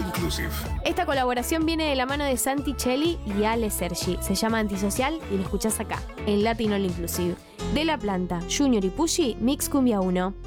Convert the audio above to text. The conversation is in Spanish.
Inclusive. Esta colaboración viene de la mano de Santi Cheli y Ale Sergi. Se llama Antisocial y lo escuchás acá, en Latin All Inclusive. De La Planta, Junior y Pushy, Mix Cumbia 1.